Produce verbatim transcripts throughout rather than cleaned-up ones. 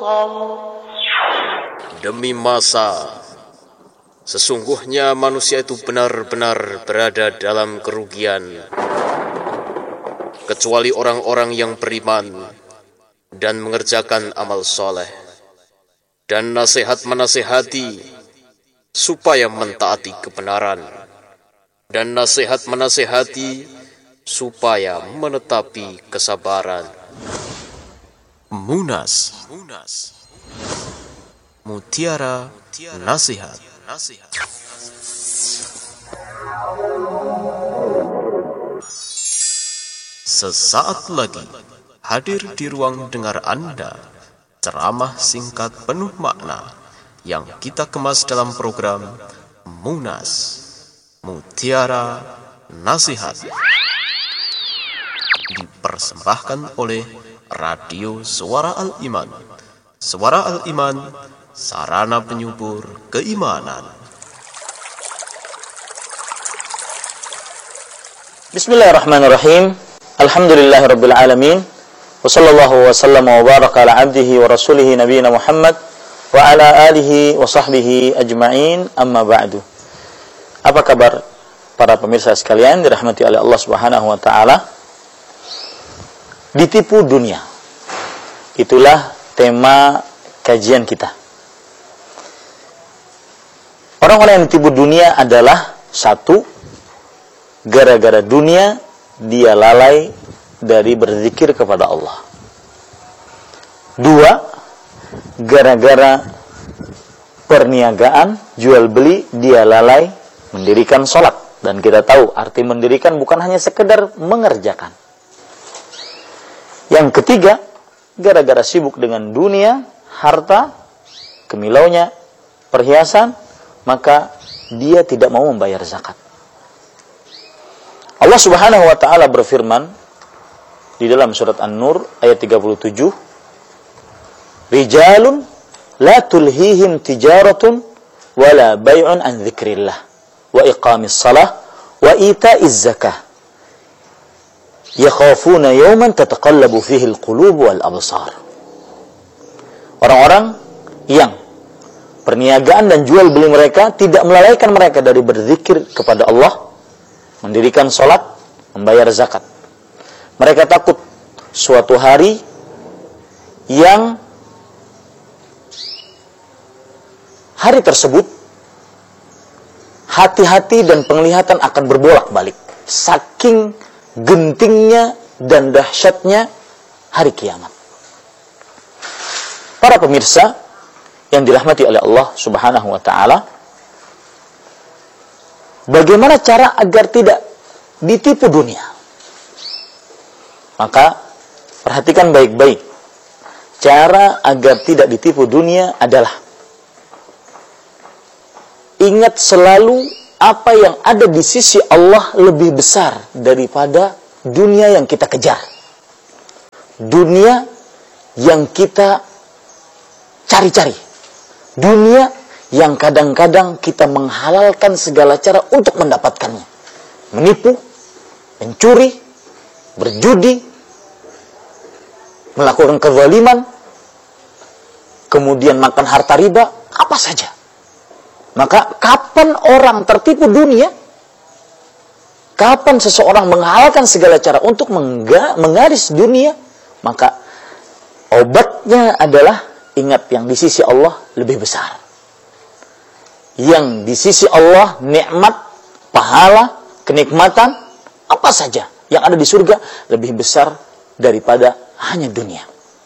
Demi masa, sesungguhnya manusia itu benar-benar berada dalam kerugian, kecuali orang-orang yang beriman dan mengerjakan amal soleh, dan nasihat menasihati supaya mentaati kebenaran, dan nasihat menasihati supaya menetapi kesabaran. Munas, Munas. Mutiara Nasihat. Sesaat lagi hadir di ruang dengar Anda ceramah singkat penuh makna yang kita kemas dalam program Munas, Mutiara Nasihat, dipersembahkan oleh Radio Suara Al-Iman. Suara Al-Iman, sarana penyubur keimanan. Bismillahirrahmanirrahim. Alhamdulillahirabbil alamin. Wa sallallahu wa sallama wa baraka ala abdihi wa rasulihi nabiyina Muhammad wa ala alihi wa sahbihi ajma'in. Amma ba'du. Apa kabar para pemirsa sekalian dirahmati oleh Allah Subhanahu wa taala? Ditipu dunia. Itulah tema kajian kita. Orang-orang yang ditipu dunia adalah satu, gara-gara dunia dia lalai dari berzikir kepada Allah. Dua, gara-gara perniagaan, jual beli, dia lalai mendirikan sholat. Dan kita tahu arti mendirikan bukan hanya sekedar mengerjakan. Yang ketiga, gara-gara sibuk dengan dunia, harta, kemilaunya, perhiasan, maka dia tidak mau membayar zakat. Allah Subhanahu wa taala berfirman di dalam surat An-Nur ayat tiga puluh tujuh, Rijalun la tulhihim tijaratun wala bay'un an dzikrillah wa iqamis salah wa ita'iz zakah yakhafuna yawman tataqallabu fihi al-qulub wal absar. Orang-orang yang perniagaan dan jual beli mereka tidak melalaikan mereka dari berzikir kepada Allah, mendirikan salat, membayar zakat. Mereka takut suatu hari yang hari tersebut hati-hati dan penglihatan akan berbolak-balik saking gentingnya dan dahsyatnya hari kiamat. Para pemirsa yang dirahmati oleh Allah Subhanahu wa taala, bagaimana cara agar tidak ditipu dunia? Maka perhatikan baik-baik. Cara agar tidak ditipu dunia adalah ingat selalu apa yang ada di sisi Allah lebih besar daripada dunia yang kita kejar. Dunia yang kita cari-cari. Dunia yang kadang-kadang kita menghalalkan segala cara untuk mendapatkannya. Menipu, mencuri, berjudi, melakukan kezaliman, kemudian makan harta riba, apa saja. Maka kapan orang tertipu dunia? Kapan seseorang menghalalkan segala cara untuk mengga, menggaris dunia? Maka obatnya adalah ingat yang di sisi Allah lebih besar. Yang di sisi Allah nikmat, pahala, kenikmatan, apa saja yang ada di surga lebih besar daripada hanya dunia.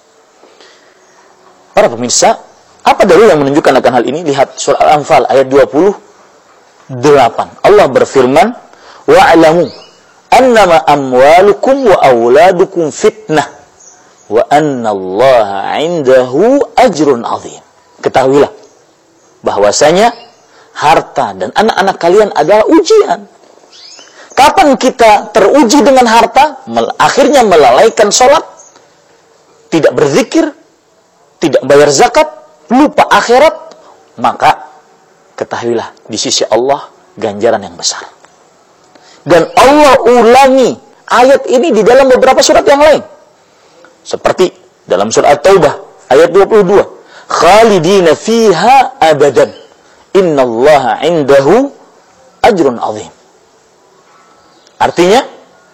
Para pemirsa, apa dalil yang menunjukkan akan hal ini? Lihat surah Al-Anfal ayat dua puluh delapan. Allah berfirman, wa'lamu annama amwalukum wa auladukum fitnah wa annallaha 'indahu ajrun 'azim. Ketahuilah bahwasanya harta dan anak-anak kalian adalah ujian. Kapan kita teruji dengan harta? Akhirnya melalaikan sholat, tidak berzikir, tidak bayar zakat, lupa akhirat, maka ketahuilah di sisi Allah ganjaran yang besar. Dan Allah ulangi ayat ini di dalam beberapa surat yang lain. Seperti dalam surat At-Taubah, ayat dua puluh dua. Khalidina fiha abadan. Innallaha 'indahu ajrun 'azim. Artinya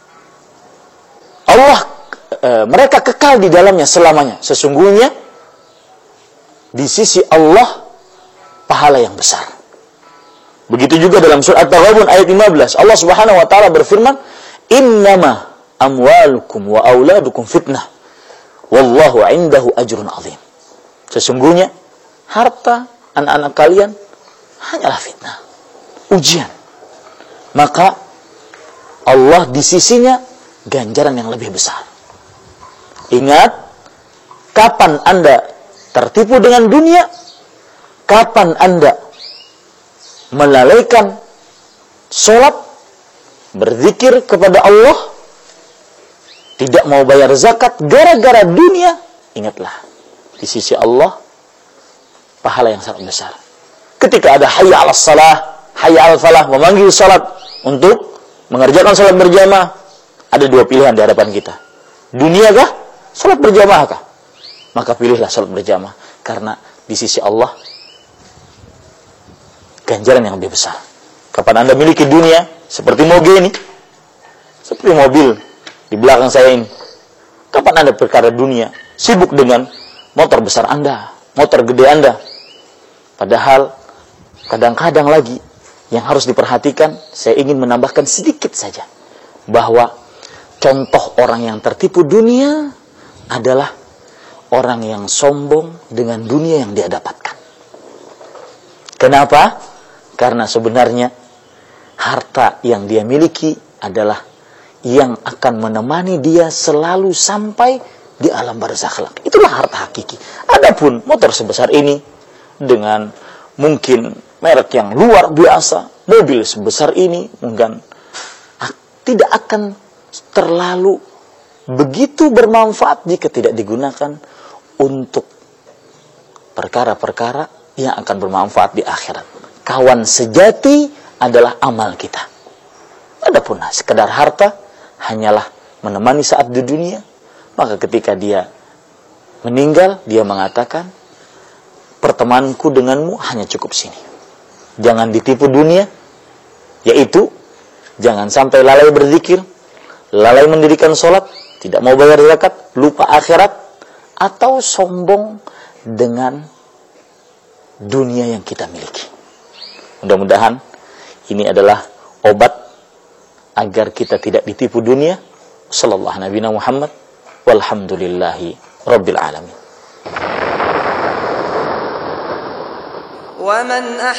Allah e, mereka kekal di dalamnya selamanya. Sesungguhnya di sisi Allah pahala yang besar. Begitu juga dalam surat At-Taghabun ayat lima belas. Allah Subhanahu wa taala berfirman, "Innama amwalukum wa auladukum fitnah. Wallahu 'indahu ajrun 'azim." Sesungguhnya harta anak-anak kalian hanyalah fitnah, ujian. Maka Allah di sisinya ganjaran yang lebih besar. Ingat, kapan Anda tertipu dengan dunia, kapan Anda melalaikan sholat, berzikir kepada Allah, tidak mau bayar zakat gara-gara dunia, ingatlah, di sisi Allah pahala yang sangat besar. Ketika ada hayya 'alas salah, hayya 'alal falah, memanggil salat untuk mengerjakan salat berjamaah, ada dua pilihan di hadapan kita. Dunia kah? Salat berjamaah kah? Maka pilihlah salat berjamaah, karena di sisi Allah ganjaran yang lebih besar. Kapan Anda miliki dunia seperti moge ini, seperti mobil di belakang saya ini, kapan Anda perkara dunia, sibuk dengan motor besar Anda, motor gede Anda, padahal kadang-kadang lagi yang harus diperhatikan, saya ingin menambahkan sedikit saja, bahwa contoh orang yang tertipu dunia adalah orang yang sombong dengan dunia yang dia dapatkan. Kenapa? Karena sebenarnya harta yang dia miliki adalah yang akan menemani dia selalu sampai di alam barzakh. Itulah harta hakiki. Adapun motor sebesar ini dengan mungkin merek yang luar biasa, mobil sebesar ini mungkin tidak akan terlalu begitu bermanfaat jika tidak digunakan untuk perkara-perkara yang akan bermanfaat di akhirat. Kawan sejati adalah amal kita. Adapun sekedar harta hanyalah menemani saat di dunia, maka ketika dia meninggal, dia mengatakan, pertemananku denganmu hanya cukup sini. Jangan ditipu dunia, yaitu jangan sampai lalai berzikir, lalai mendirikan sholat, tidak mau bayar zakat, lupa akhirat, atau sombong dengan dunia yang kita miliki. Mudah-mudahan ini adalah obat agar kita tidak ditipu dunia. Sallallahu Nabi Muhammad walhamdulillahi rabbil alamin.